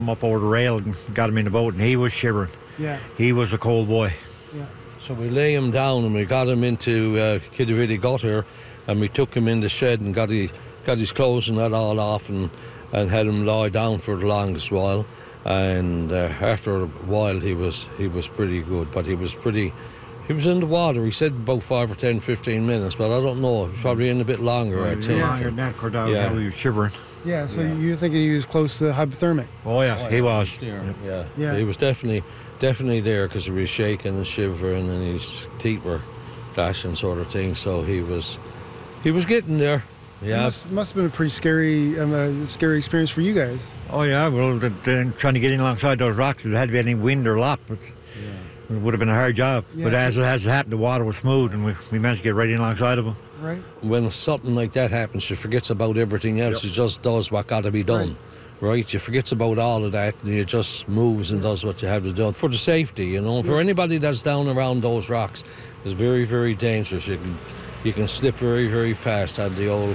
up over the rail and got him in the boat, and he was shivering. Yeah. He was a cold boy. Yeah. So we lay him down and we got him into Kiddervilly Gutter, and we took him in the shed and got his clothes and that all off, and had him lie down for the longest while. And after a while he was pretty good, but he was in the water. He said about 5 or 10, 15 minutes, but I don't know. He was probably in a bit longer, I think. Longer than that, Cordell, he was shivering. Yeah, so you're thinking he was close to hypothermic? Oh yeah, he was. Yeah. He was definitely there, because he was shaking and shivering and his teeth were flashing, sort of thing. So he was getting there. Yeah, must have been a pretty scary experience for you guys. Oh yeah, well, then trying to get in alongside those rocks, if there had to be any wind or luck, but it would have been a hard job. Yeah. But as it happened, the water was smooth, and we managed to get right in alongside of them. Right. When something like that happens, you forgets about everything else. Yep. You just does what got to be done. Right? You forgets about all of that, and you just moves and does what you have to do for the safety. You know, for anybody that's down around those rocks, it's very, very dangerous. You can slip very, very fast on the old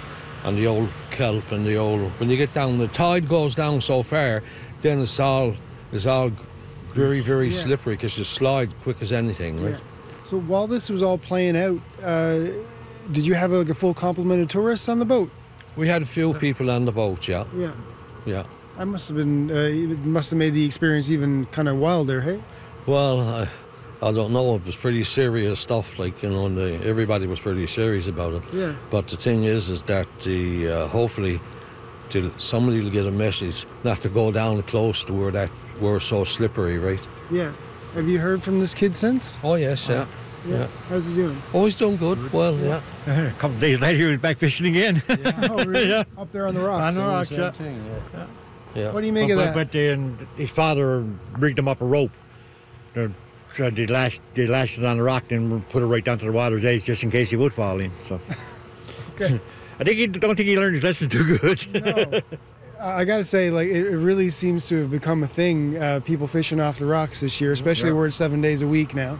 kelp and the old. When you get down, the tide goes down so far, then it's all very, very slippery, because you slide quick as anything, right? Yeah. So while this was all playing out, did you have a full complement of tourists on the boat? We had a few people on the boat, yeah. Yeah. Yeah. That must have been. It must have made the experience even kind of wilder, hey? Well, I don't know. It was pretty serious stuff, like, you know, and everybody was pretty serious about it. Yeah. But the thing is that hopefully somebody will get a message not to go down close to where that were so slippery, right? Yeah. Have you heard from this kid since? Oh yes, yeah. How's he doing? Oh, he's doing good. Well, yeah. A couple of days later, he was back fishing again. Yeah. Oh, really? Yeah. Up there on the rocks. On the rocks, Yeah. What do you make of that? But his father rigged him up a rope. So they lashed it on the rock, then put it right down to the water's edge, just in case he would fall in. So. Okay. don't think he learned his lesson too good. No. I got to say, like, it really seems to have become a thing, people fishing off the rocks this year, especially where it's 7 days a week now.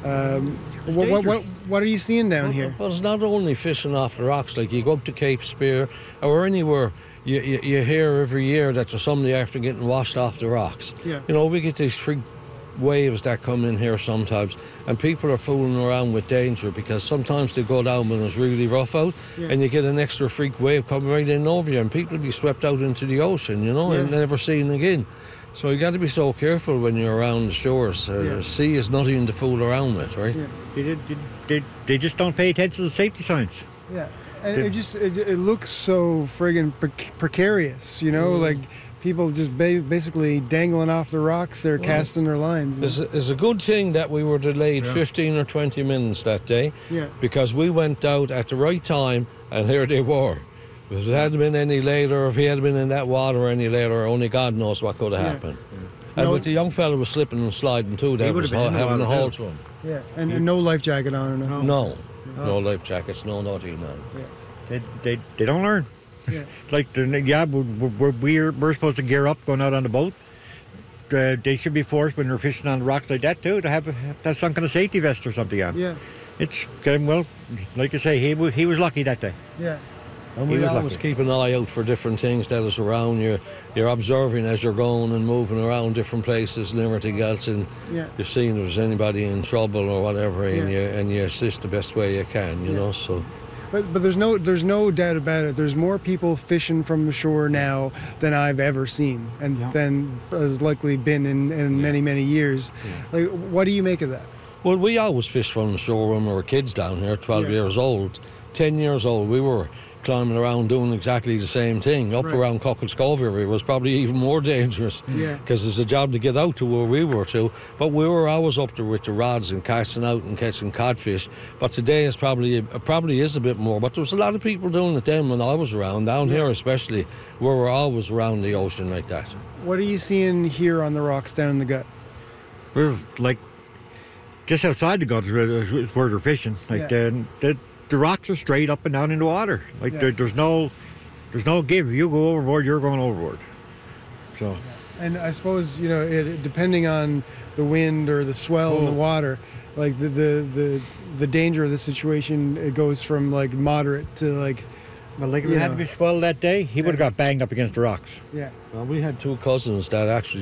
What are you seeing down here? Well, it's not only fishing off the rocks. Like, you go up to Cape Spear or anywhere, you hear every year that there's somebody after getting washed off the rocks. Yeah. You know, we get these freak waves that come in here sometimes, and people are fooling around with danger, because sometimes they go down when it's really rough out, and you get an extra freak wave coming right in over you, and people be swept out into the ocean, you know, and never seen again. So you got to be so careful when you're around the shores. The sea is nothing to fool around with, right? Yeah. They just don't pay attention to the safety signs. Yeah, and it looks so friggin' precarious, you know, like people just basically dangling off the rocks. They're casting their lines. It's a good thing that we were delayed 15 or 20 minutes that day, because we went out at the right time, and here they were. If it hadn't been any later, if he had been in that water any later, only God knows what could have happened. And but the young fella was slipping and sliding too. That was having a hold to him. Yeah, and no life jacket on or nothing. No life jackets, no nothing. They don't learn. Yeah. Like we're supposed to gear up going out on the boat. They should be forced, when they're fishing on the rocks like that too, to have some kind of safety vest or something on. Yeah. It's well, like I say, he was lucky that day. Yeah. And we always keep an eye out for different things that is around you. You're observing as you're going and moving around different places and everything else, and you're seeing if there's anybody in trouble or whatever, and you assist the best way you can, you know. So. But there's no doubt about it. There's more people fishing from the shore now than I've ever seen, and than has likely been in many years. Yeah. Like, what do you make of that? Well, we always fished from the shore when we were kids down here, 12 years old. 10 years old, we were climbing around doing exactly the same thing. Up around Cockles Cove area was probably even more dangerous, because it's a job to get out to where we were to. But we were always up there with the rods and casting out and catching codfish. But today is probably is a bit more. But there was a lot of people doing it then when I was around, down here especially, where we're always around the ocean like that. What are you seeing here on the rocks down in the gut? We're like just outside the gut is where they're fishing. Like the rocks are straight up and down in the water. Like there's no give. You go overboard, you're going overboard. So. And I suppose, you know, depending on the wind or the swell in the water, like the danger of the situation, it goes from like moderate to like. Well, like if it hadn't been swell that day, he would have got banged up against the rocks. Yeah. Well, we had two cousins that actually